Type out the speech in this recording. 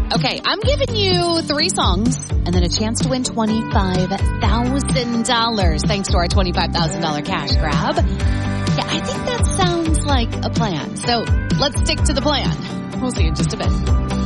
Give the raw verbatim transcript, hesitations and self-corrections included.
Okay, I'm giving you three songs and then a chance to win twenty-five thousand dollars thanks to our twenty-five thousand dollars cash grab. Yeah, I think that sounds like a plan. So let's stick to the plan. We'll see in just a bit.